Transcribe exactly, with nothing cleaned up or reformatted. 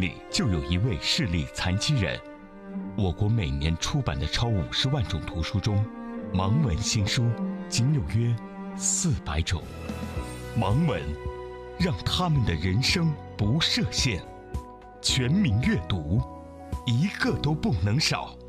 里就有一位视力残疾人。我国每年出版的超五十万种图书中，盲文新书仅有约四百种。盲文让他们的人生不设限，全民阅读，一个都不能少。